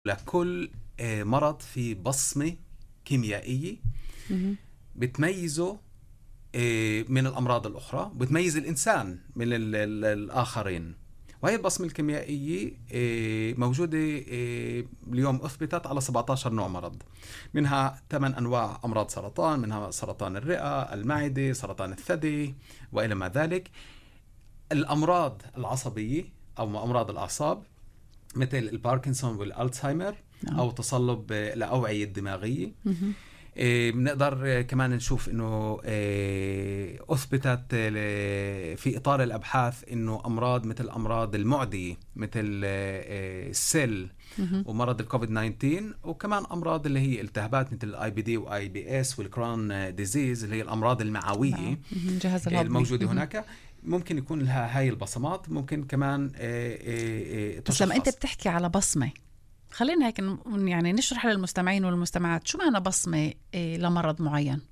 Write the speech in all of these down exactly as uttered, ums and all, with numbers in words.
لكل مرض في بصمة كيميائية بتميزه من الأمراض الأخرى، بتميز الإنسان من الآخرين. وهي البصمة الكيميائية موجودة اليوم أثبتت على سبعة عشر نوع مرض، منها ثمان أنواع أمراض سرطان، منها سرطان الرئة، المعدة، سرطان الثدي وإلى ما ذلك. الأمراض العصبية أو أمراض الأعصاب مثل الباركنسون والألزهايمر أو تصلب الأوعية الدماغية. بنقدر كمان نشوف انه اثبتت في اطار الابحاث انه امراض مثل امراض المعدية مثل السيل ومرض الكوفيد تسعة عشر، وكمان امراض اللي هي التهابات مثل الاي بي دي واي بي اس والكرون ديزيز اللي هي الامراض المعوية الموجودة هناك ممكن يكون لها هاي البصمات. ممكن كمان تشخص. بس لما انت بتحكي على بصمة، خلينا هيك يعني نشرح للمستمعين والمستمعات شو معنى بصمة لمرض معين.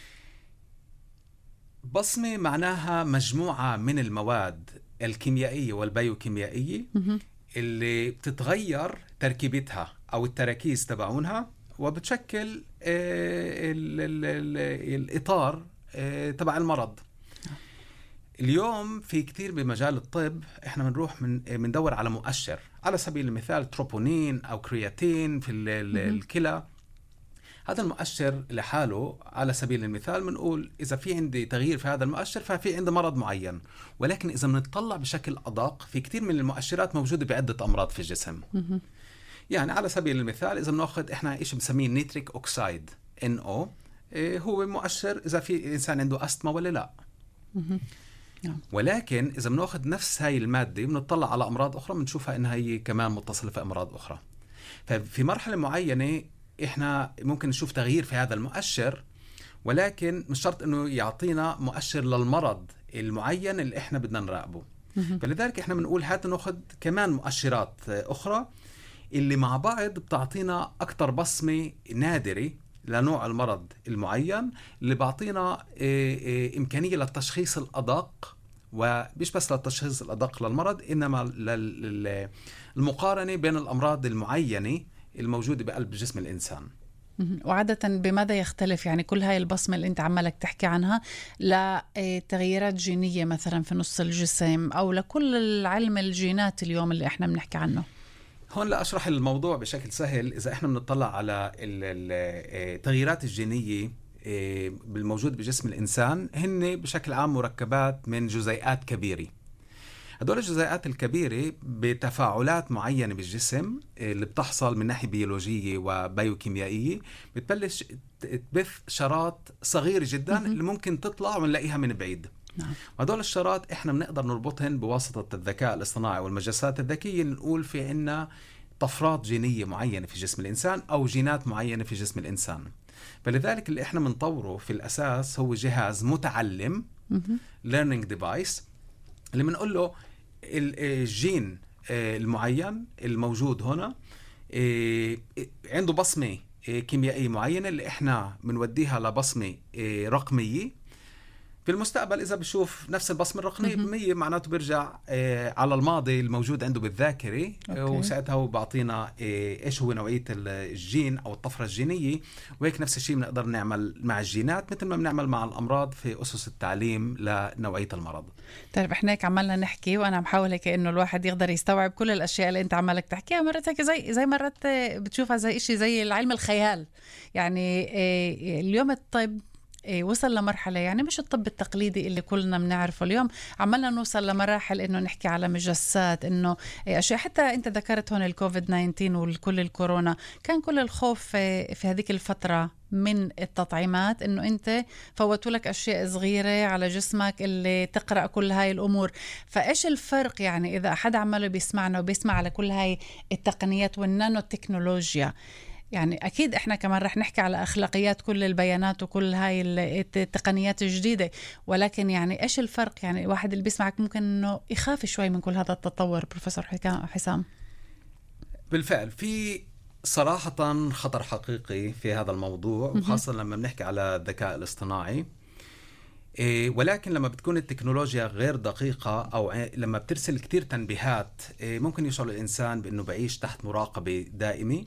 بصمة معناها مجموعة من المواد الكيميائية والبيوكيميائية اللي بتتغير تركيبتها أو التراكيز تبعونها وبتشكل ال ال ال الإطار تبع المرض. اليوم في كتير بمجال الطب احنا بنروح من بندور على مؤشر، على سبيل المثال تروبونين او كرياتين في الكلى. هذا المؤشر لحاله على سبيل المثال بنقول اذا في عندي تغيير في هذا المؤشر ففي عندي مرض معين. ولكن اذا بنطلع بشكل ادق في كتير من المؤشرات موجوده بعده امراض في الجسم. يعني على سبيل المثال اذا بناخذ احنا ايش بنسميه نيتريك اوكسايد ان او، هو مؤشر اذا في انسان عنده استما ولا لا. ولكن إذا بناخذ نفس هاي المادة بنطلع على أمراض أخرى بنشوفها إنها هي كمان متصلة في أمراض أخرى. ففي مرحلة معينة إحنا ممكن نشوف تغيير في هذا المؤشر، ولكن مش شرط إنه يعطينا مؤشر للمرض المعين اللي إحنا بدنا نراقبه. فلذلك إحنا بنقول هات ناخذ كمان مؤشرات أخرى اللي مع بعض بتعطينا أكتر بصمة نادرة لنوع المرض المعين، اللي بعطينا إمكانية للتشخيص الأدق، ومش بس للتشخيص الأدق للمرض إنما للمقارنة بين الأمراض المعينة الموجودة بقلب جسم الإنسان. وعادة بماذا يختلف يعني كل هاي البصمة اللي أنت عمالك تحكي عنها لتغييرات جينية مثلا في نص الجسم أو لكل العلم الجينات اليوم اللي إحنا بنحكي عنه؟ هون لا أشرح الموضوع بشكل سهل. إذا إحنا بنطلع على التغييرات الجينية بالموجود بجسم الإنسان، هن بشكل عام مركبات من جزيئات كبيرة. هدول الجزيئات الكبيرة بتفاعلات معينة بالجسم اللي بتحصل من ناحية بيولوجية وبيوكيميائية بتبلش تبث شرات صغيرة جدا اللي ممكن تطلع ونلاقيها من بعيد. نعم. وهدول الشرات احنا بنقدر نربطهن بواسطة الذكاء الاصطناعي والمجسات الذكية. نقول في عنا طفرات جينية معينة في جسم الإنسان أو جينات معينة في جسم الإنسان. فلذلك اللي احنا بنطوره في الأساس هو جهاز متعلم learning device اللي بنقول له الجين المعين الموجود هنا عنده بصمة كيميائية معينة اللي احنا بنوديها لبصمة رقمية. في المستقبل إذا بشوف نفس البصمة الرقمية بمية معناته بيرجع على الماضي الموجود عنده بالذاكرة، وساعتها هو بعطينا إيش هو نوعية الجين أو الطفرة الجينية. وهيك نفس الشيء بنقدر نعمل مع الجينات مثل ما بنعمل مع الأمراض في أسس التعليم لنوعية المرض. طيب إحنا هيك عمالنا نحكي وأنا محاولة كأنه الواحد يقدر يستوعب كل الأشياء اللي أنت عمالك تحكيها. مرات هيك زي زي مرات بتشوفها زي إشي زي العلم الخيال. يعني اليوم الطب وصل لمرحلة يعني مش الطب التقليدي اللي كلنا بنعرفه اليوم، عمالنا نوصل لمراحل إنه نحكي على مجسات، إنه أشياء. حتى أنت ذكرت هون الكوفيد تسعة عشر والكل الكورونا، كان كل الخوف في هذيك الفترة من التطعيمات إنه أنت فوتوا لك أشياء صغيرة على جسمك اللي تقرأ كل هاي الأمور. فإيش الفرق يعني إذا أحد عمله بيسمعنا وبيسمع على كل هاي التقنيات والنانو تكنولوجيا؟ يعني أكيد إحنا كمان رح نحكي على أخلاقيات كل البيانات وكل هاي التقنيات الجديدة، ولكن يعني إيش الفرق؟ يعني الواحد اللي بيسمعك ممكن إنه يخاف شوي من كل هذا التطور. بروفيسور حسام. بالفعل في صراحة خطر حقيقي في هذا الموضوع، وخاصة لما بنحكي على الذكاء الاصطناعي. ولكن لما بتكون التكنولوجيا غير دقيقة أو لما بترسل كتير تنبيهات ممكن يشعر الإنسان بأنه بعيش تحت مراقبة دائمة،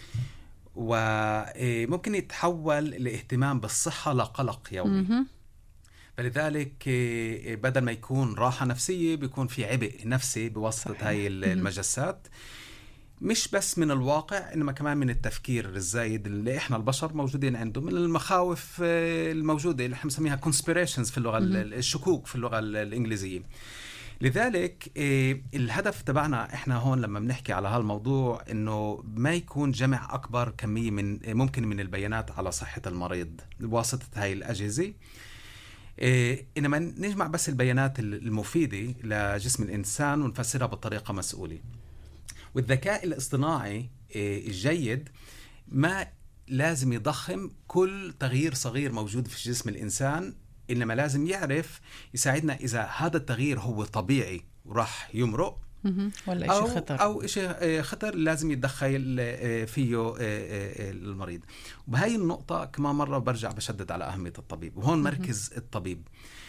وممكن يتحول لاهتمام بالصحة لقلق يومي. فلذلك بدل ما يكون راحة نفسية بيكون في عبء نفسي بواسطة هاي المجسات، مش بس من الواقع إنما كمان من التفكير الزايد اللي إحنا البشر موجودين عنده، من المخاوف الموجودة اللي احنا بنسميها conspirations في اللغة الشكوك في اللغة الإنجليزية. لذلك الهدف تبعنا إحنا هون لما بنحكي على هالموضوع إنه ما يكون جمع أكبر كمية من ممكن من البيانات على صحة المريض بواسطة هاي الأجهزة، إنما نجمع بس البيانات المفيدة لجسم الإنسان ونفسرها بطريقة مسؤولة. والذكاء الاصطناعي الجيد ما لازم يضخم كل تغيير صغير موجود في جسم الإنسان، إنما لازم يعرف يساعدنا إذا هذا التغيير هو طبيعي وراح يمرق ولا أو إشي خطر أو إشي خطر لازم يتدخل فيه المريض. وبهاي النقطة كمان مرة برجع بشدد على أهمية الطبيب، وهون مركز الطبيب.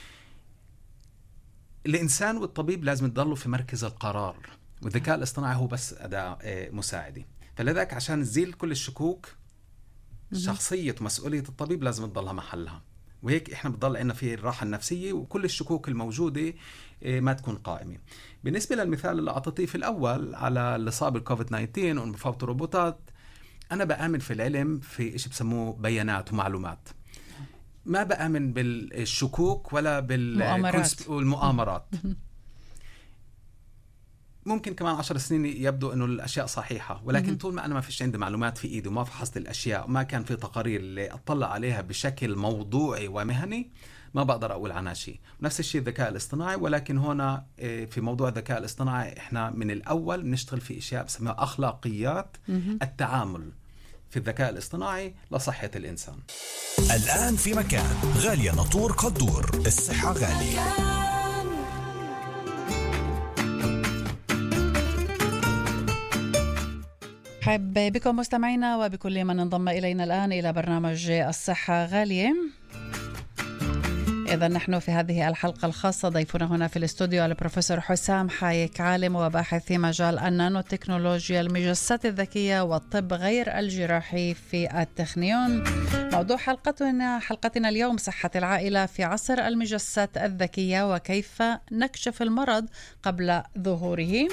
الإنسان والطبيب لازم يضلوا في مركز القرار، والذكاء الاصطناعي هو بس أداة مساعدة. فلذلك عشان نزيل كل الشكوك شخصية ومسؤولية الطبيب لازم تضلها محلها، وهيك إحنا بضل عنا في الراحة النفسية وكل الشكوك الموجودة ما تكون قائمة. بالنسبة للمثال اللي أعطيته في الأول على الإصابة بالكوفيد تسعة عشر ومفاوضة الروبوتات، أنا بآمن في العلم في إيش بسموه بيانات ومعلومات، ما بآمن بالشكوك ولا بالمؤامرات. ممكن كمان عشر سنين يبدو أنه الأشياء صحيحة، ولكن طول ما أنا ما فيش عندي معلومات في إيدي وما فحصت الأشياء وما كان في تقارير اللي أطلع عليها بشكل موضوعي ومهني ما بقدر أقول عنها شيء. نفس الشيء الذكاء الاصطناعي، ولكن هنا في موضوع الذكاء الاصطناعي إحنا من الأول نشتغل في أشياء بسميها أخلاقيات التعامل في الذكاء الاصطناعي لصحة الإنسان. الآن في مكان غالية نطور قدور، الصحة غالية. حب بكم مستمعينا وبكل من انضم إلينا الآن إلى برنامج الصحة غالية. إذا نحن في هذه الحلقة الخاصة ضيفنا هنا في الاستوديو البروفيسور حسام حايك، عالم وباحث في مجال النانو تكنولوجيا، المجسات الذكية والطب غير الجراحي في التكنيون. موضوع حلقتنا حلقتنا اليوم صحة العائلة في عصر المجسات الذكية وكيف نكشف المرض قبل ظهوره.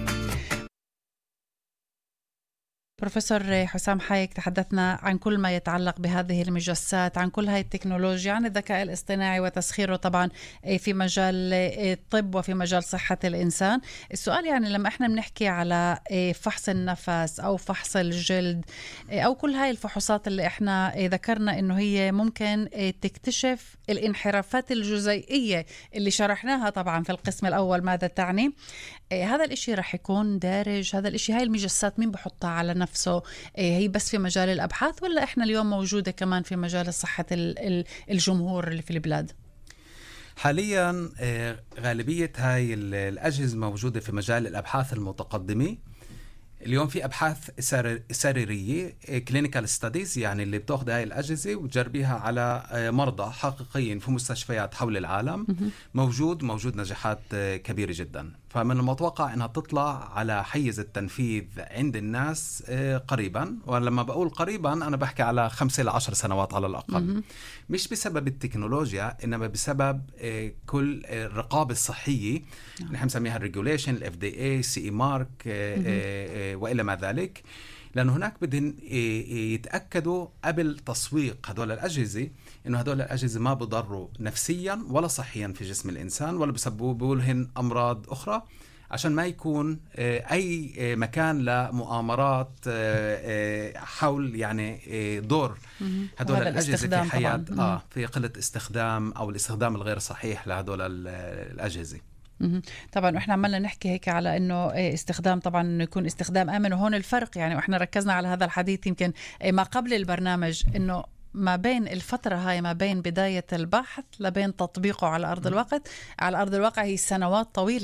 بروفيسور حسام حايك، تحدثنا عن كل ما يتعلق بهذه المجسات، عن كل هاي التكنولوجيا، عن الذكاء الاصطناعي وتسخيره طبعا في مجال الطب وفي مجال صحة الإنسان. السؤال يعني لما احنا بنحكي على فحص النفس أو فحص الجلد أو كل هاي الفحوصات اللي احنا ذكرنا إنه هي ممكن تكتشف الانحرافات الجزيئية اللي شرحناها طبعا في القسم الأول ماذا تعني، هذا الاشي رح يكون دارج؟ هذا الاشي هاي المجسات مين بحطها على نفسه؟ هي بس في مجال الأبحاث ولا إحنا اليوم موجودة كمان في مجال صحة الجمهور اللي في البلاد؟ حاليا غالبية هاي الأجهزة موجودة في مجال الأبحاث المتقدمة. اليوم في أبحاث سريرية clinical studies، يعني اللي بتاخد هاي الأجهزة وتجربيها على مرضى حقيقيين في مستشفيات حول العالم. موجود موجود نجاحات كبيرة جدا، فمن المتوقع أنها تطلع على حيز التنفيذ عند الناس قريبا. ولما بقول قريبا أنا بحكي على خمسة لعشر سنوات على الأقل، مش بسبب التكنولوجيا إنما بسبب كل الرقابة الصحية اللي احنا بنسميها الريجوليشن، الاف دي اي، سي اي مارك وإلى ما ذلك، لأن هناك بدهم يتأكدوا قبل تسويق هدول الأجهزة إنه هدول الأجهزة ما بضروا نفسيا ولا صحيا في جسم الإنسان ولا بسببوا لهن أمراض أخرى، عشان ما يكون أي مكان لمؤامرات حول يعني دور هدول الأجهزة في حياة آه في قلة استخدام أو الاستخدام الغير صحيح لهدول الأجهزة. طبعا احنا عملنا نحكي هيك على انه استخدام طبعا انه يكون استخدام امن، وهون الفرق يعني واحنا ركزنا على هذا الحديث يمكن ما قبل البرنامج انه ما بين الفترة هاي ما بين بداية البحث لبين تطبيقه على أرض الواقع على أرض الواقع هي سنوات طويلة.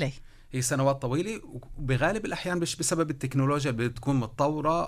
هي سنوات طويلة، وبغالب الأحيان مش بسبب التكنولوجيا اللي بتكون متطورة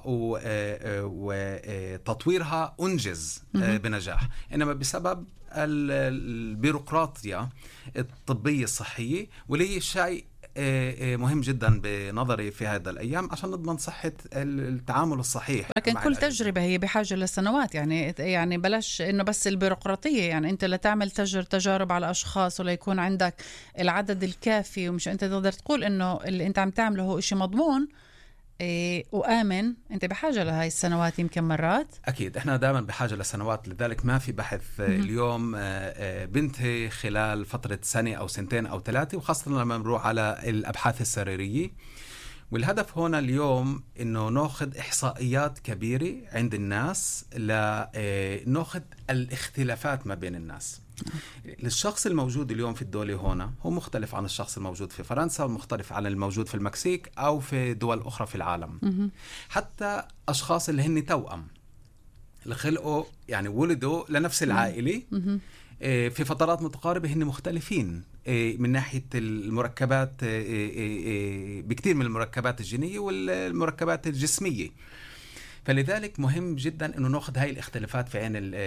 وتطويرها أنجز بنجاح، إنما بسبب البيروقراطية الطبية الصحية، واللي هي شيء مهم جدا بنظري في هذا الأيام عشان نضمن صحة التعامل الصحيح. لكن كل تجربة هي بحاجة لسنوات، يعني يعني بلاش إنه بس البيروقراطية، يعني أنت لتعمل تجر تجارب على أشخاص ولا يكون عندك العدد الكافي، ومش أنت تقدر تقول إنه اللي أنت عم تعمله هو إشي مضمون إيه وآمن، أنت بحاجة لهاي السنوات يمكن مرات. أكيد إحنا دائما بحاجة لسنوات، لذلك ما في بحث اليوم بنتهي خلال فترة سنة أو سنتين أو ثلاثة، وخاصة لما نروح على الأبحاث السريرية. والهدف هنا اليوم إنه نأخذ إحصائيات كبيرة عند الناس لنأخذ الاختلافات ما بين الناس. الشخص الموجود اليوم في الدولة هنا هو مختلف عن الشخص الموجود في فرنسا، ومختلف عن الموجود في المكسيك أو في دول أخرى في العالم. حتى أشخاص اللي هن توأم اللي خلقوا يعني ولدوا لنفس العائلة في فترات متقاربة، هن مختلفين من ناحية المركبات، بكثير من المركبات الجينية والمركبات الجسمية. فلذلك مهم جدا انه ناخذ هاي الاختلافات في عين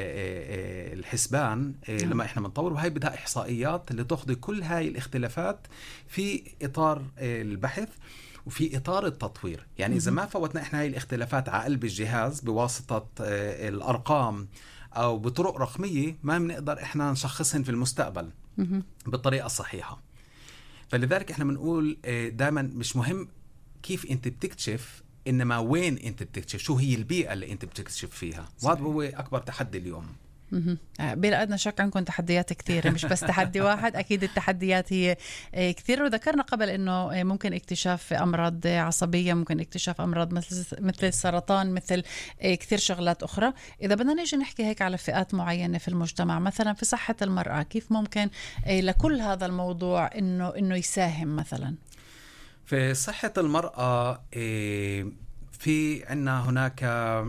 الحسبان لما احنا بنطور، وهي بدها احصائيات اللي تاخذ كل هاي الاختلافات في اطار البحث وفي اطار التطوير. يعني اذا ما فوتنا احنا هاي الاختلافات على قلب الجهاز بواسطة الارقام او بطرق رقمية، ما بنقدر احنا نشخصهن في المستقبل بالطريقة الصحيحة. فلذلك احنا بنقول دائما مش مهم كيف انت بتكتشف، إنما وين أنت بتكتشف، شو هي البيئة اللي أنت بتكتشف فيها. وهذا هو أكبر تحدي اليوم. بلا أدنى شك عندكم تحديات كثيرة، مش بس تحدي واحد، أكيد التحديات هي كثير. وذكرنا قبل إنه ممكن اكتشاف أمراض عصبية، ممكن اكتشاف أمراض مثل مثل السرطان، مثل كثير شغلات أخرى. إذا بدنا نيجي نحكي هيك على فئات معينة في المجتمع، مثلا في صحة المرأة، كيف ممكن لكل هذا الموضوع إنه إنه يساهم مثلا في صحة المرأة؟ في عنا هناك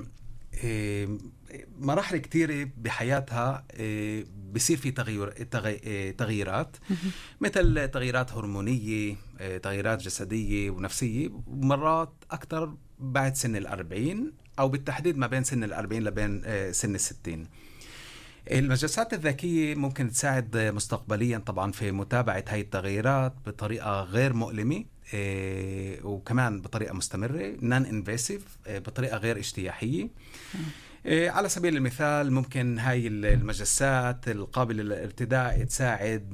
مراحل كتيرة بحياتها بيصير في تغير تغييرات، مثل تغييرات هرمونية، تغييرات جسدية ونفسية، ومرات أكتر بعد سن الأربعين، أو بالتحديد ما بين سن الأربعين لبين سن الستين. المجسات الذكية ممكن تساعد مستقبليا طبعا في متابعة هاي التغييرات بطريقة غير مؤلمة، إيه وكمان بطريقة مستمرة نان انفيسيف، إيه بطريقة غير اجتياحية. إيه على سبيل المثال ممكن هاي المجسات القابلة للارتداء تساعد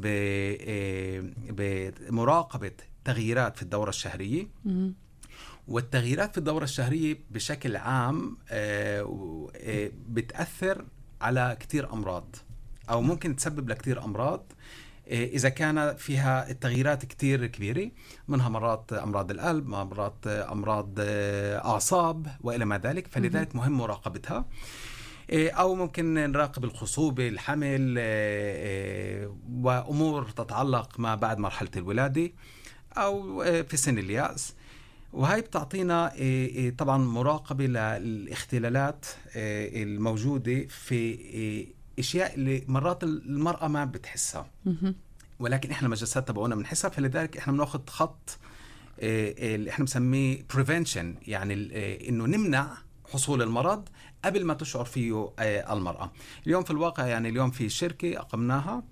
بمراقبة تغييرات في الدورة الشهرية. والتغييرات في الدورة الشهرية بشكل عام إيه بتأثر على كتير أمراض، أو ممكن تسبب لكتير أمراض إذا كان فيها التغييرات كتير كبيرة، منها مرات أمراض القلب، مرات أمراض أعصاب وإلى ما ذلك. فلذلك مهم مراقبتها. أو ممكن نراقب الخصوبة، الحمل، وأمور تتعلق ما بعد مرحلة الولادة أو في سن اليأس. وهي بتعطينا طبعا مراقبة للاختلالات الموجودة في اشياء اللي مرات المرأة ما بتحسها، ولكن احنا مجسات تبعونا بنحسها. فلذلك احنا بناخذ خط اللي احنا بنسميه prevention، يعني انه نمنع حصول المرض قبل ما تشعر فيه المرأة. اليوم في الواقع يعني اليوم في شركة أقمناها،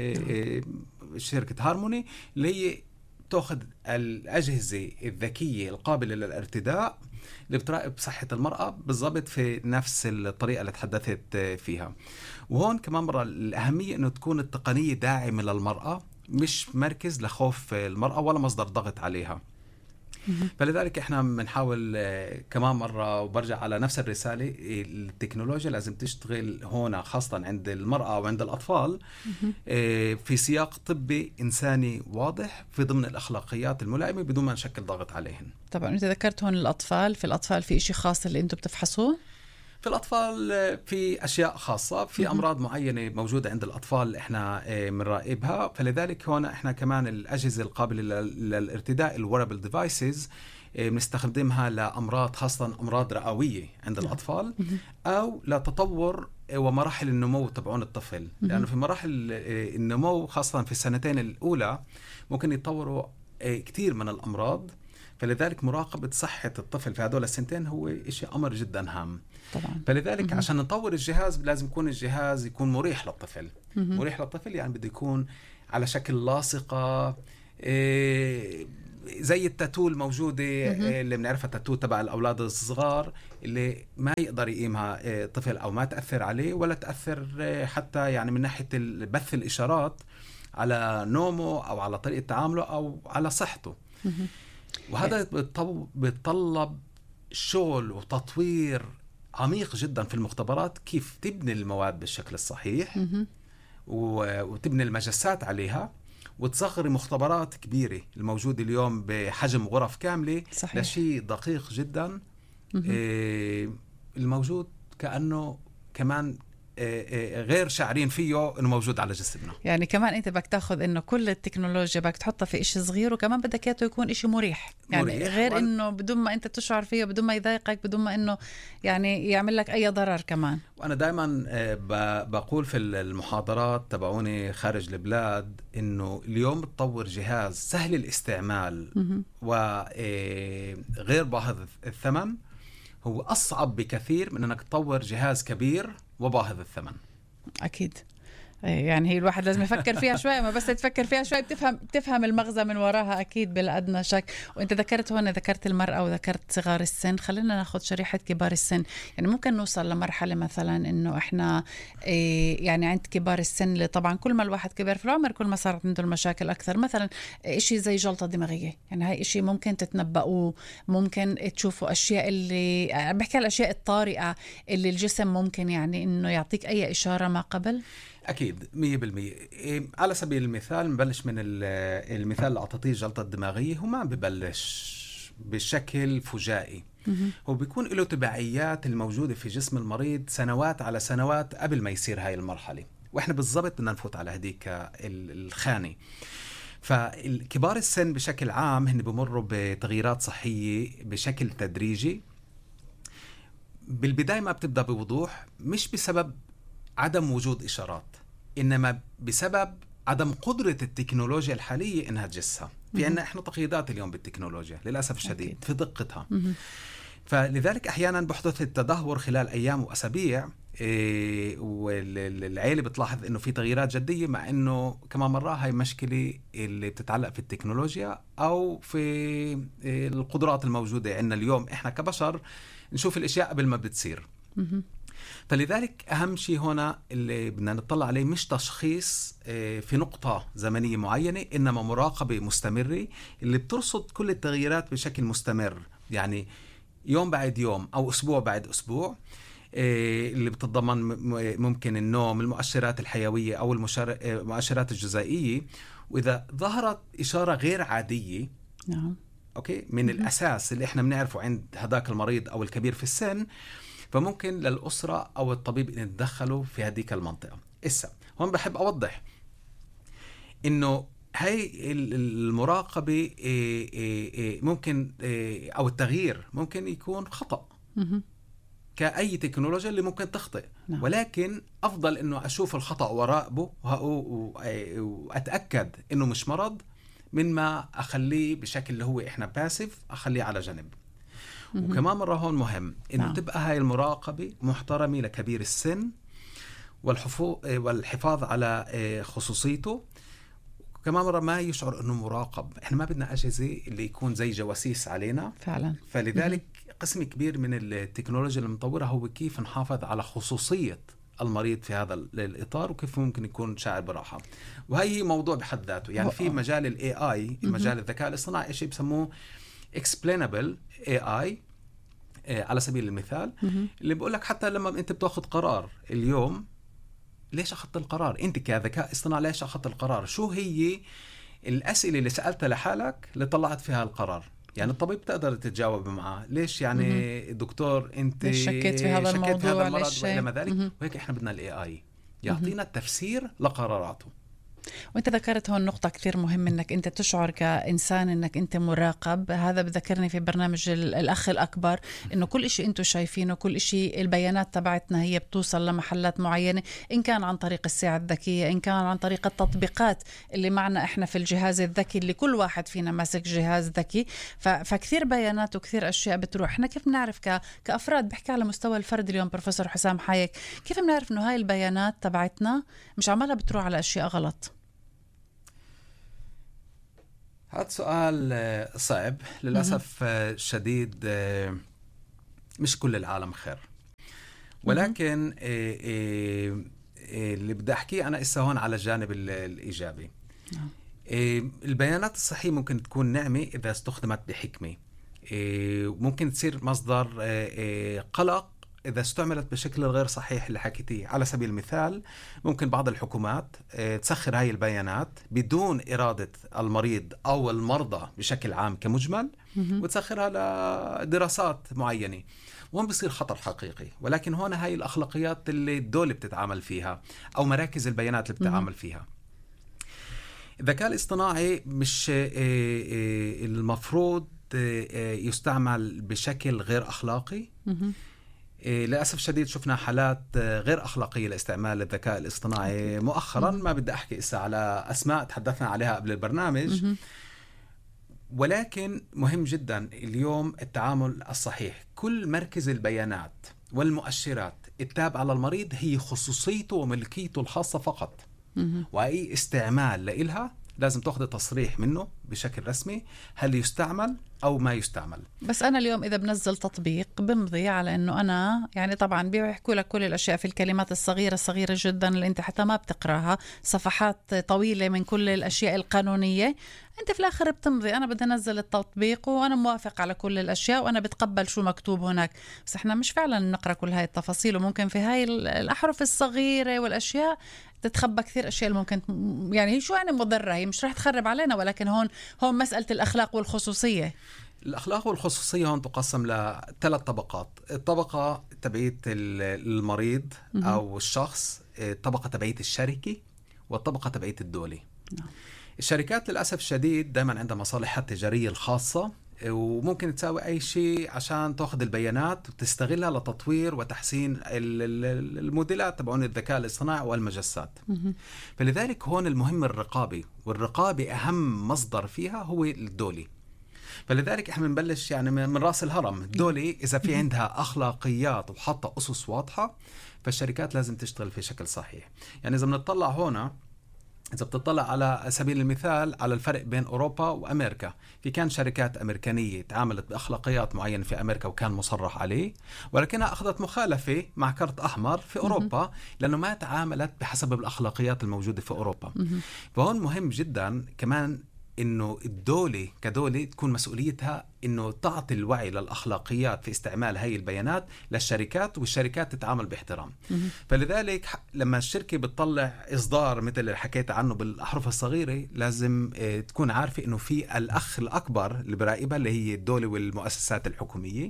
شركة هارموني، اللي هي تأخذ الأجهزة الذكية القابلة للارتداء اللي بتراقب صحة المرأة بالضبط في نفس الطريقة اللي تحدثت فيها. وهون كمان مرة الأهمية أنه تكون التقنية داعمة للمرأة، مش مركز لخوف المرأة ولا مصدر ضغط عليها. فلذلك احنا بنحاول كمان مرة، وبرجع على نفس الرسالة، التكنولوجيا لازم تشتغل هنا خاصة عند المرأة وعند الأطفال في سياق طبي إنساني واضح في ضمن الأخلاقيات الملائمة بدون ما نشكل ضغط عليهن. طبعا أنت ذكرت هون الأطفال، في الأطفال في إشي خاص اللي أنتم بتفحصوه؟ في الأطفال في أشياء خاصة، في أمراض معينة موجودة عند الأطفال إحنا بنراقبها. فلذلك هنا إحنا كمان الأجهزة القابلة للارتداء الويرابل ديفايسز بنستخدمها لأمراض، خاصة أمراض رئوية عند الأطفال، أو لتطور ومراحل النمو تبعون الطفل. لأنه في مراحل النمو خاصة في السنتين الأولى ممكن يتطوروا كتير من الأمراض. فلذلك مراقبة صحة الطفل في هذول السنتين هو إشي أمر جدا هام طبعا. فلذلك مم. عشان نطور الجهاز لازم يكون الجهاز يكون مريح للطفل. مم. مريح للطفل يعني بده يكون على شكل لاصقة، إيه زي التاتو الموجودة إيه اللي بنعرفها، التاتو تبع الأولاد الصغار اللي ما يقدر يقيمها إيه طفل أو ما تأثر عليه ولا تأثر إيه حتى يعني من ناحية بث الإشارات على نومه أو على طريقة تعامله أو على صحته. مم. وهذا بيتطلب شغل وتطوير عميق جدا في المختبرات، كيف تبني المواد بالشكل الصحيح مم. وتبني المجسات عليها وتصغري مختبرات كبيرة الموجودة اليوم بحجم غرف كاملة. صحيح. لشيء دقيق جدا إيه الموجود كأنه كمان غير شاعرين فيه انه موجود على جسمنا. يعني كمان انت بدك تاخذ انه كل التكنولوجيا بدك تحطها في إشي صغير، وكمان بدك اياه يكون إشي مريح، يعني مريح غير وال... انه بدون ما انت تشعر فيه، بدون ما يضايقك، بدون ما انه يعني يعمل لك اي ضرر كمان. وانا دائما بقول في المحاضرات تبعوني خارج البلاد انه اليوم تطور جهاز سهل الاستعمال وغير باهظ الثمن هو أصعب بكثير من أنك تطور جهاز كبير وباهظ الثمن. أكيد. يعني هي الواحد لازم يفكر فيها شوي، ما بس تفكر فيها شوي بتفهم بتفهم المغزى من وراها أكيد بلا أدنى شك. وأنت ذكرت هون، ذكرت المرأة وذكرت صغار السن، خلينا ناخد شريحة كبار السن. يعني ممكن نوصل لمرحلة مثلا إنه إحنا إيه يعني عند كبار السن اللي طبعا كل ما الواحد كبر في العمر كل ما صارت عنده المشاكل أكثر، مثلا إشي زي جلطة دماغية، يعني هاي إشي ممكن تتنبؤوا، ممكن تشوفوا أشياء اللي بحكي الأشياء الطارئة اللي الجسم ممكن يعني إنه يعطيك أي إشارة ما قبل. أكيد مية بالمية. على سبيل المثال نبلش من المثال اللي أعطيتيه الجلطة الدماغية، هو ما ببلش بشكل فجائي، هو بيكون له تبعيات الموجودة في جسم المريض سنوات على سنوات قبل ما يصير هاي المرحلة، وإحنا بالضبط بدنا نفوت على هديك الخانة. فالكبار السن بشكل عام هن بمروا بتغييرات صحية بشكل تدريجي. بالبداية ما بتبدأ بوضوح، مش بسبب عدم وجود إشارات، إنما بسبب عدم قدرة التكنولوجيا الحالية إنها تجسها. في عنا إحنا تقييدات اليوم بالتكنولوجيا للأسف الشديد أكيد. في دقتها. م- فلذلك أحيانا بحدث التدهور خلال أيام وأسابيع، إيه والعائلة بتلاحظ إنه في تغييرات جدية، مع إنه كمان مرة هاي مشكلة اللي بتتعلق في التكنولوجيا أو في إيه القدرات الموجودة عندنا اليوم إحنا كبشر نشوف الأشياء قبل ما بتصير. م- فلذلك أهم شيء هنا اللي بدنا نطلع عليه مش تشخيص في نقطة زمنية معينة، إنما مراقبة مستمرة اللي بترصد كل التغييرات بشكل مستمر، يعني يوم بعد يوم أو أسبوع بعد أسبوع، اللي بتتضمن ممكن النوم، المؤشرات الحيوية أو المؤشرات الجزيئية. وإذا ظهرت إشارة غير عادية نعم. أوكي من الأساس اللي إحنا بنعرفه عند هذاك المريض أو الكبير في السن، فممكن للأسرة أو الطبيب إن يتدخلوا في هذيك المنطقة. إسا هون بحب أوضح إنه هاي المراقبة ممكن أو التغيير ممكن يكون خطأ كأي تكنولوجيا اللي ممكن تخطئ، ولكن أفضل إنه أشوف الخطأ وراقبه وأتأكد إنه مش مرض من ما أخليه بشكل اللي هو إحنا باسف أخليه على جنب. وكمان مرة هون مهم إنه نعم. تبقى هاي المراقبة محترمة لكبير السن والحفاظ على خصوصيته. كمان مرة ما يشعر إنه مراقب، إحنا ما بدنا أجهزة اللي يكون زي جواسيس علينا فعلا. فلذلك قسم كبير من التكنولوجيا المطورة هو كيف نحافظ على خصوصية المريض في هذا الإطار وكيف ممكن يكون شاعر براحة. وهي موضوع بحد ذاته، يعني في مجال ال إيه آي مجال الذكاء الاصطناعي شيء بسموه explainable إيه آي على سبيل المثال، اللي بقول لك حتى لما أنت بتأخذ قرار اليوم، ليش أخذت القرار؟ أنت كذكاء اصطناعي ليش أخذت القرار؟ شو هي الأسئلة اللي سألتها لحالك اللي طلعت فيها القرار؟ يعني الطبيب تقدر تتجاوب معه، ليش يعني دكتور أنت شكيت في هذا الموضوع، في هذا المرض وإلى ما ذلك. وهيك إحنا بدنا ال إيه آي يعطينا التفسير لقراراته. وانت ذكرت هون نقطة كثير مهمة، انك انت تشعر كإنسان انك انت مراقب. هذا بذكرني في برنامج الأخ الأكبر، انه كل اشي انتو شايفينه، كل اشي البيانات تبعتنا هي بتوصل لمحلات معينة، ان كان عن طريق الساعة الذكية، ان كان عن طريق التطبيقات اللي معنا احنا في الجهاز الذكي، اللي كل واحد فينا ماسك جهاز ذكي. فكثير بيانات وكثير اشياء بتروح. احنا كيف بنعرف ك... كأفراد، بحكي على مستوى الفرد اليوم بروفيسور حسام حايك، كيف بنعرف انه هاي البيانات تبعتنا مش عمالها بتروح على اشياء غلط؟ هذا سؤال صعب للأسف شديد. مش كل العالم خير، ولكن اللي بدي أحكيه أنا إسا هون على الجانب الإيجابي. البيانات الصحية ممكن تكون نعمة إذا استخدمت بحكمة، ممكن تصير مصدر قلق إذا استعملت بشكل غير صحيح اللي حكيتيه. على سبيل المثال ممكن بعض الحكومات تسخر هاي البيانات بدون إرادة المريض أو المرضى بشكل عام كمجمل، وتسخرها لدراسات معينة، وهم بيصير خطر حقيقي. ولكن هون هاي الأخلاقيات اللي الدولة بتتعامل فيها أو مراكز البيانات اللي بتتعامل فيها. الذكاء الاصطناعي مش المفروض يستعمل بشكل غير أخلاقي. للأسف شديد شفنا حالات غير أخلاقية لاستعمال الذكاء الاصطناعي مؤخرا. ما بدي أحكي إسا على أسماء تحدثنا عليها قبل البرنامج، ولكن مهم جدا اليوم التعامل الصحيح. كل مركز البيانات والمؤشرات التابعة للمريض هي خصوصيته وملكيته الخاصة فقط، وأي استعمال لإلها لازم تأخذ تصريح منه بشكل رسمي هل يستعمل أو ما يستعمل. بس أنا اليوم إذا بنزل تطبيق بمضي على أنه أنا يعني طبعا بيحكوا لك كل الأشياء في الكلمات الصغيرة الصغيرة جدا اللي أنت حتى ما بتقرأها، صفحات طويلة من كل الأشياء القانونية. أنت في الآخر بتمضي أنا بدي أنزل التطبيق وأنا موافق على كل الأشياء وأنا بتقبل شو مكتوب هناك. بس إحنا مش فعلا نقرأ كل هاي التفاصيل، وممكن في هاي الأحرف الصغيرة والأشياء تتخبى كثير أشياء اللي ممكن يعني هي شو يعني مضرة، هي مش رح تخرب علينا، ولكن هون هون مسألة الأخلاق والخصوصية. الأخلاق والخصوصية هون تقسم لثلاث طبقات. الطبقة تبعية المريض أو الشخص، الطبقة تبعية الشركة، والطبقة تبعية الدولة. الشركات للأسف الشديد دائما عندها مصالحها التجارية الخاصة، وممكن تساوي أي شيء عشان تأخذ البيانات وتستغلها لتطوير وتحسين الموديلات تبعون الذكاء الاصطناعي والمجسات. فلذلك هون المهم الرقابة، والرقابة أهم مصدر فيها هو الدولة. فلذلك احنا بنبلش يعني من راس الهرم. الدولة إذا في عندها أخلاقيات وحاطة أسس واضحة، فالشركات لازم تشتغل في شكل صحيح. يعني إذا بنطلع هنا، إذا بتطلع على سبيل المثال على الفرق بين أوروبا وأمريكا، في كان شركات أمريكانية تعاملت بأخلاقيات معينة في أمريكا وكان مصرح عليه، ولكنها أخذت مخالفة مع كرت أحمر في أوروبا لأنه ما تعاملت بحسب الأخلاقيات الموجودة في أوروبا. فهون مهم جدا كمان إنه الدولة كدولة تكون مسؤوليتها إنه تعطي الوعي للأخلاقيات في استعمال هاي البيانات للشركات، والشركات تتعامل باحترام. فلذلك لما الشركة بتطلع إصدار مثل اللي حكيت عنه بالأحرف الصغيرة، لازم تكون عارفة إنه في الأخ الأكبر اللي براقبها اللي هي الدولة والمؤسسات الحكومية.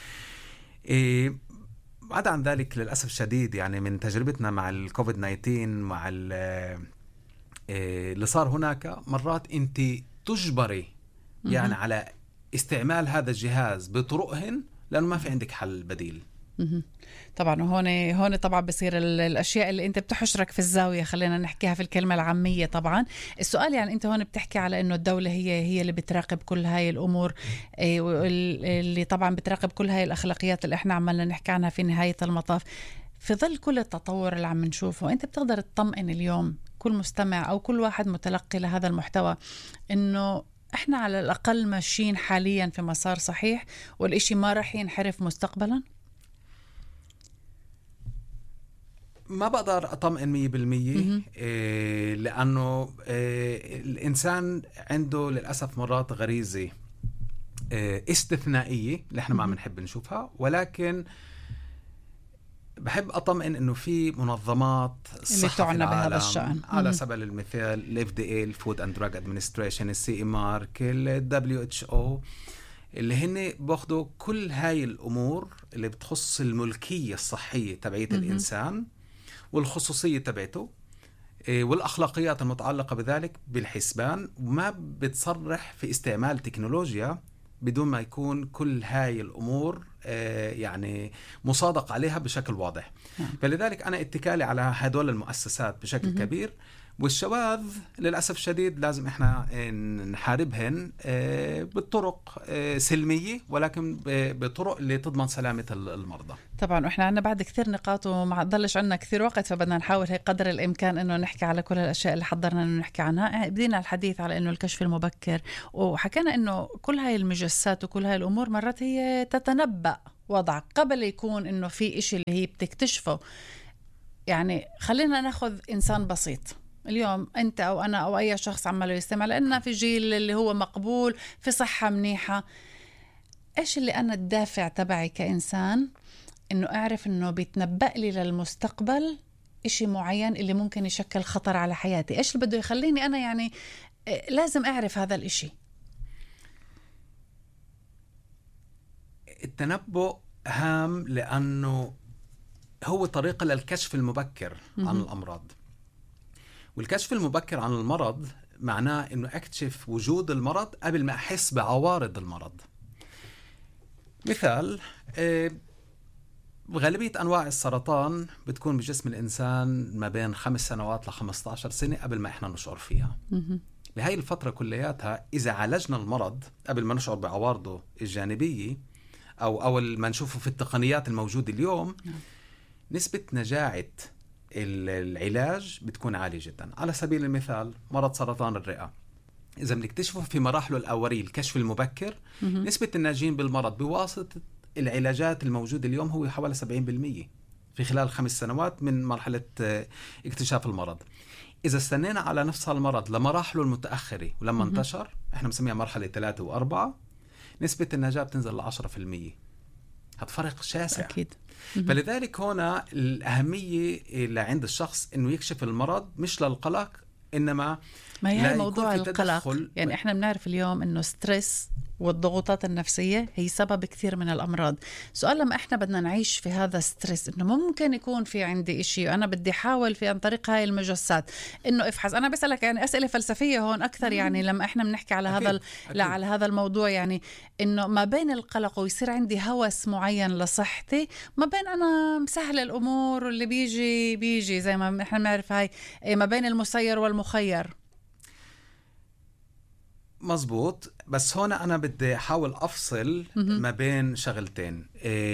بعد عن ذلك للأسف الشديد يعني من تجربتنا مع الكوفيد تسعة عشر مع اللي صار هناك، مرات انت تجبري يعني على استعمال هذا الجهاز بطرقهن لأنه ما في عندك حل بديل. طبعا هون هون طبعا بصير الاشياء اللي انت بتحشرك في الزاويه، خلينا نحكيها في الكلمه العاميه. طبعا السؤال يعني انت هون بتحكي على انه الدوله هي هي اللي بتراقب كل هاي الامور، اللي طبعا بتراقب كل هاي الاخلاقيات اللي احنا عمالنا نحكي عنها في نهايه المطاف. في ظل كل التطور اللي عم نشوفه، انت بتقدر تطمئن اليوم كل مستمع أو كل واحد متلقي لهذا المحتوى إنه إحنا على الأقل ماشيين حاليا في مسار صحيح والإشي ما رح ينحرف مستقبلا؟ ما بقدر أطمئن مية بالمية إيه لأنه إيه الإنسان عنده للأسف مرات غريزة إيه استثنائية اللي إحنا ما بنحب نشوفها، ولكن بحب أطمئن إنه في منظمات صحة في بهذا الشأن. على سبيل المثال ال إف دي إيه ال Food and Drug Administration، ال سي إم آر، ال دبليو إتش أو، اللي هن باخدوا كل هاي الأمور اللي بتخص الملكية الصحية تبعية الإنسان والخصوصية تبعته، والأخلاقيات المتعلقة بذلك بالحسبان، وما بتصرح في استعمال تكنولوجيا بدون ما يكون كل هاي الأمور يعني مصادق عليها بشكل واضح. فلذلك أنا اتكالي على هدول المؤسسات بشكل كبير، والشواذ للأسف الشديد لازم إحنا نحاربهن بالطرق سلمية، ولكن بطرق اللي تضمن سلامة المرضى. طبعا إحنا عنا بعد كثير نقاط وما ضلش عنا كثير وقت، فبدنا نحاول هيك قدر الإمكان إنه نحكي على كل الأشياء اللي حضرنا إنه نحكي عنها. بدينا الحديث على إنه الكشف المبكر، وحكينا إنه كل هاي المجسات وكل هاي الأمور مرات هي تتنبأ وضعك قبل يكون إنه في إشي اللي هي بتكتشفه. يعني خلينا ناخذ إنسان بسيط اليوم، أنت أو أنا أو أي شخص عمله يستمع، لأننا في جيل اللي هو مقبول في صحة منيحة. إيش اللي أنا الدافع تبعي كإنسان إنه أعرف إنه بيتنبأ لي للمستقبل إشي معين اللي ممكن يشكل خطر على حياتي؟ إيش اللي بده يخليني أنا يعني لازم أعرف هذا الإشي؟ التنبؤ هام لأنه هو طريقة للكشف المبكر عن الأمراض. والكشف المبكر عن المرض معناه إنه أكتشف وجود المرض قبل ما أحس بعوارض المرض. مثال، غالبية أنواع السرطان بتكون بجسم الإنسان ما بين خمس سنوات لخمسة عشر سنة قبل ما إحنا نشعر فيها. بهاي الفترة كلياتها إذا عالجنا المرض قبل ما نشعر بعوارضه الجانبية أو أول ما نشوفه في التقنيات الموجودة اليوم، نسبة نجاعة العلاج بتكون عالية جدا. على سبيل المثال مرض سرطان الرئة، إذا بنكتشفه في مراحله الأولية الكشف المبكر، نسبة الناجين بالمرض بواسطة العلاجات الموجودة اليوم هو حوالي سبعين بالمية في خلال خمس سنوات من مرحلة اكتشاف المرض. إذا استنينا على نفس المرض لمراحله المتأخرة ولما انتشر، احنا بنسميها مرحلة ثلاثة وأربعة، نسبة النجاة بتنزل لعشرة في المية. هذا فرق شاسع. أكيد. فلذلك هنا الأهمية اللي عند الشخص إنه يكشف المرض مش للقلق، إنما ما هي موضوع القلق. يعني إحنا بنعرف اليوم إنه ستريس والضغوطات النفسية هي سبب كثير من الأمراض. سؤال لما إحنا بدنا نعيش في هذا ستريس، إنه ممكن يكون في عندي إشي وأنا بدي حاول في عن طريق هاي المجسات إنه افحص. أنا بسألك يعني أسئلة فلسفية هون أكثر، يعني لما إحنا بنحكي على أكيد. هذا أكيد. لا على هذا الموضوع، يعني إنه ما بين القلق ويصير عندي هوس معين لصحتي، ما بين أنا مسهل الأمور واللي بيجي بيجي زي ما إحنا بنعرف، هاي ما بين المسير والمخير. مزبوط. بس هنا أنا بدي أحاول أفصل ما بين شغلتين.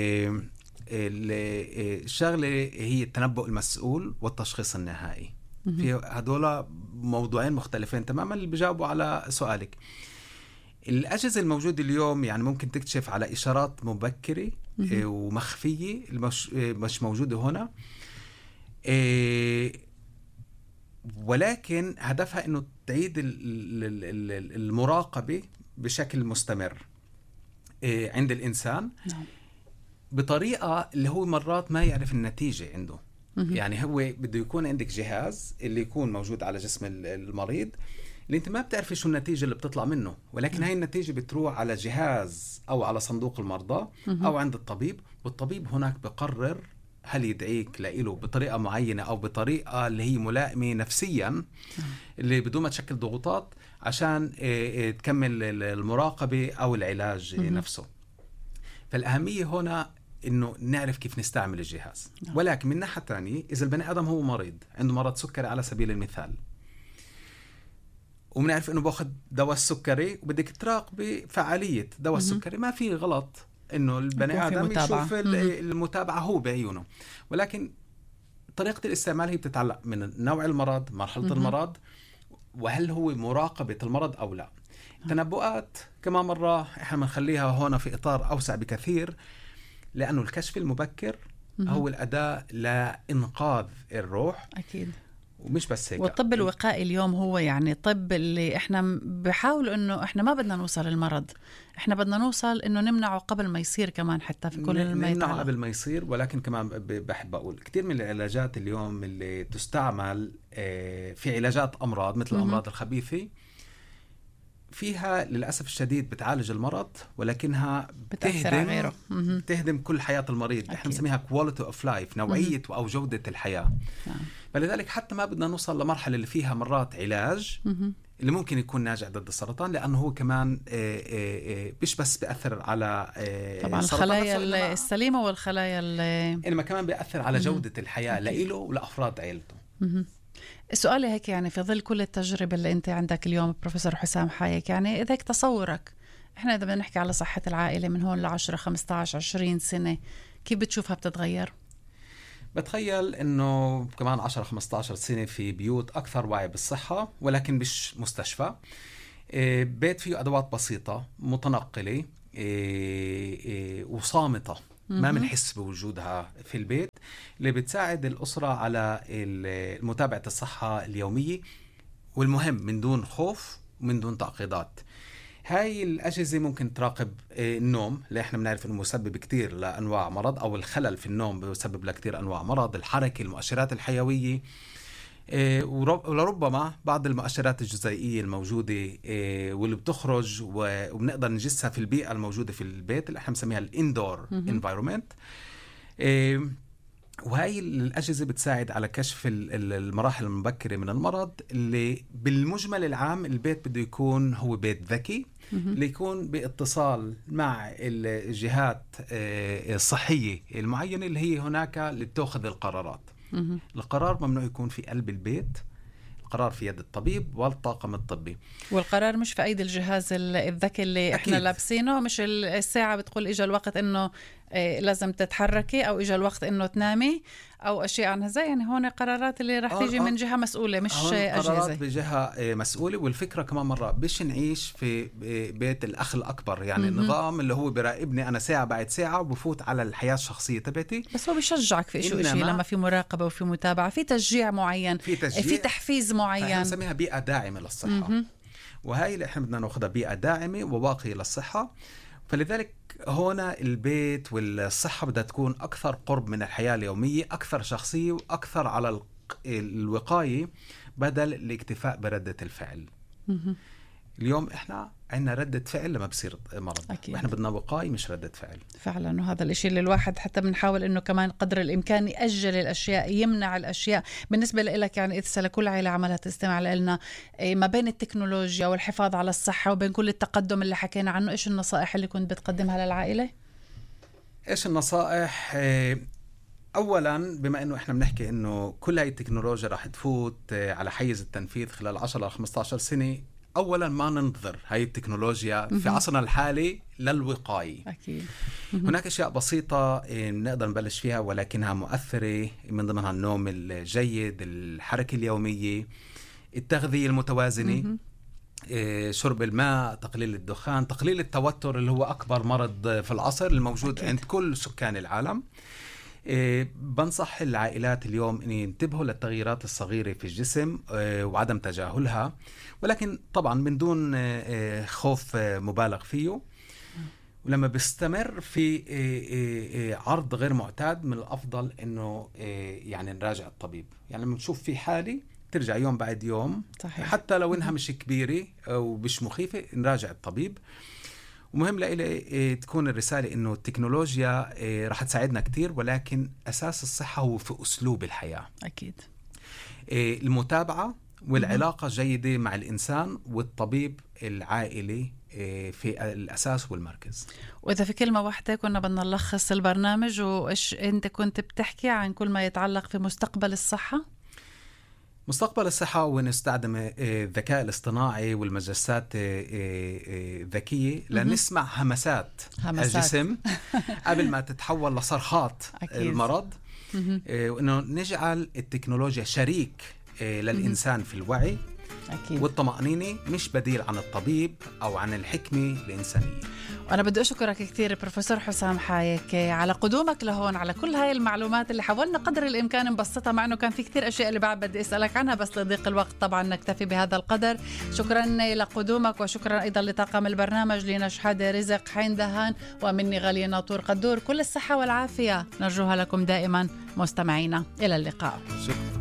الشغلة هي التنبؤ المسؤول والتشخيص النهائي. في هدول موضوعين مختلفين تماما اللي بيجاوبوا على سؤالك. الأجهزة الموجودة اليوم يعني ممكن تكتشف على إشارات مبكرة ومخفية مش موجودة هنا، ولكن هدفها إنه تعيد المراقبة بشكل مستمر عند الإنسان بطريقة اللي هو مرات ما يعرف النتيجة عنده. يعني هو بده يكون عندك جهاز اللي يكون موجود على جسم المريض اللي انت ما بتعرفي شو النتيجة اللي بتطلع منه، ولكن هاي النتيجة بتروح على جهاز أو على صندوق المرضى أو عند الطبيب، والطبيب هناك بقرر هل يدعيك لإله بطريقة معينة أو بطريقة اللي هي ملائمة نفسيا اللي بدون ما تشكل ضغوطات عشان تكمل المراقبة أو العلاج نفسه. فالأهمية هنا إنه نعرف كيف نستعمل الجهاز. ولكن من ناحية تانية، إذا البني آدم هو مريض عنده مرض سكري على سبيل المثال، وبنعرف إنه باخد دواء السكري وبدك تراقبي فعالية دواء السكري، ما في غلط إنه البني آدم يشوف المتابعة هو بعيونه، ولكن طريقة الاستعمال هي بتتعلق من نوع المرض، مرحلة المرض، وهل هو مراقبة المرض أو لا. تنبؤات كمان مرة إحنا بنخليها هنا في إطار أوسع بكثير، لأنه الكشف المبكر هو الأداة لإنقاذ الروح. أكيد. ومش بس هيك. والطب الوقائي اليوم هو يعني طب اللي احنا بحاول انه احنا ما بدنا نوصل للمرض، احنا بدنا نوصل انه نمنعه قبل ما يصير، كمان حتى في كل الميت نمنعه قبل ما يصير. ولكن كمان بحب اقول كثير من العلاجات اليوم اللي تستعمل في علاجات امراض مثل الامراض الخبيثة فيها للأسف الشديد بتعالج المرض ولكنها بتهدم بتهدم كل حياة المريض. أكيد. احنا بنسميها quality of life، نوعية أو جودة الحياة. نعم. فلذلك حتى ما بدنا نوصل لمرحلة اللي فيها مرات علاج مم. اللي ممكن يكون ناجع ضد السرطان، لأنه هو كمان مش بس بيأثر على طبعا الخلايا السليمة والخلايا إنما كمان بيأثر على جودة الحياة لإله ولأفراد عائلته. سؤالي هيك، يعني في ظل كل التجربة اللي أنت عندك اليوم بروفيسور حسام حايك، يعني إذا تصورك إحنا إذا بدنا نحكي على صحة العائلة من هون لعشرة خمسة عشر عشرين سنة، كيف بتشوفها بتتغير؟ بتخيل إنه كمان عشرة خمسة عشر سنة في بيوت أكثر وعي بالصحة، ولكن مش مستشفى، بيت فيه أدوات بسيطة متنقلة وصامتة ما بنحس بوجودها في البيت، اللي بتساعد الأسرة على متابعة الصحة اليومية، والمهم من دون خوف ومن دون تعقيدات. هاي الأجهزة ممكن تراقب النوم اللي احنا بنعرف انه مسبب كتير لأنواع مرض، او الخلل في النوم بيسبب لكتير أنواع مرض، الحركة، المؤشرات الحيوية، ولربما بعض المؤشرات الجزيئية الموجودة واللي بتخرج وبنقدر نجسها في البيئة الموجودة في البيت اللي احنا بنسميها الاندور انفايرومنت. وهي الأجهزة بتساعد على كشف المراحل المبكرة من المرض، اللي بالمجمل العام البيت بده يكون هو بيت ذكي اللي يكون باتصال مع الجهات الصحية المعينة اللي هي هناك لتأخذ القرارات. القرار ممنوع يكون في قلب البيت، القرار في يد الطبيب والطاقم الطبي، والقرار مش في أيدي الجهاز الذكي اللي أكيد. احنا لابسينه، مش الساعة بتقول إجا الوقت إنه إيه لازم تتحركي أو إجا الوقت إنه تنامي أو أشياء عنها زي، يعني هون قرارات اللي رح تيجي من جهة مسؤولة مش أجهزة، قرارات بجهة مسؤولة. والفكرة كمان مرة بيش نعيش في بيت الأخ الأكبر، يعني م-م. النظام اللي هو براقبني أنا ساعة بعد ساعة وبفوت على الحياة الشخصية تبعتي، بس هو بيشجعك في إشي إشي لما في مراقبة وفي متابعة، في تشجيع معين، في, تشجيع في تحفيز معين، نسميها بيئة داعمة للصحة. م-م. وهي اللي احنا بدنا ناخدها بيئة داعمة وواقية للصحة. فلذلك هنا البيت والصحة بدها تكون أكثر قرب من الحياة اليومية، أكثر شخصية وأكثر على الوقاية بدل الاكتفاء بردة الفعل. اليوم إحنا عندنا ردة فعل لما بصير مرض، أكيد. وإحنا بدنا وقاية مش ردة فعل فعلا. وهذا الإشي اللي الواحد حتى بنحاول إنه كمان قدر الإمكان يأجل الأشياء، يمنع الأشياء. بالنسبة لك يعني إذا لكل عائلة عملها تستمع لنا ما بين التكنولوجيا والحفاظ على الصحة وبين كل التقدم اللي حكينا عنه، إيش النصائح اللي كنت بتقدمها للعائلة؟ إيش النصائح؟ أولاً بما أنه إحنا بنحكي أنه كل هاي التكنولوجيا راح تفوت على حيز التنفيذ خلال عشرة إلى خمسة عشر سنة، أولاً ما ننتظر هاي التكنولوجيا في عصرنا الحالي للوقاية. أكيد. هناك أشياء بسيطة نقدر نبلش فيها ولكنها مؤثرة، من ضمنها النوم الجيد، الحركة اليومية، التغذية المتوازنة، شرب الماء، تقليل الدخان، تقليل التوتر اللي هو أكبر مرض في العصر الموجود أكيد. عند كل سكان العالم. بنصح العائلات اليوم أن ينتبهوا للتغييرات الصغيرة في الجسم وعدم تجاهلها، ولكن طبعا من دون خوف مبالغ فيه. ولما بيستمر في عرض غير معتاد من الأفضل أنه يعني نراجع الطبيب. يعني لما نشوف في حالة ترجع يوم بعد يوم صحيح. حتى لو إنها مش كبيرة أو مش مخيفة نراجع الطبيب. ومهم لإلي تكون الرسالة إنه التكنولوجيا رح تساعدنا كتير، ولكن أساس الصحة هو في أسلوب الحياة. أكيد. المتابعة والعلاقة جيدة مع الإنسان والطبيب العائلي في الأساس والمركز. وإذا في كلمة واحدة كنا بدنا نلخص البرنامج، وإيش أنت كنت بتحكي عن كل ما يتعلق في مستقبل الصحة؟ مستقبل الصحة ونستخدم الذكاء الاصطناعي والمجسات الذكية لنسمع همسات, همسات. الجسم قبل ما تتحول لصرخات المرض، وإنه نجعل التكنولوجيا شريك للإنسان في الوعي أكيد. والطمأنينة، مش بديل عن الطبيب أو عن الحكمة الإنسانية. وأنا بدي أشكرك كثير بروفيسور حسام حايك على قدومك لهون، على كل هاي المعلومات اللي حاولنا قدر الإمكان نبسطها، مع أنه كان في كثير أشياء اللي بعد بدي أسألك عنها، بس لضيق الوقت طبعا نكتفي بهذا القدر. شكرا لقدومك، وشكرا أيضا لطاقم البرنامج لينا شحادة رزق حين دهان، ومني غالية ناطور قدور. كل الصحة والعافية نرجوها لكم دائما مستمعينا، إلى اللقاء. شكرا.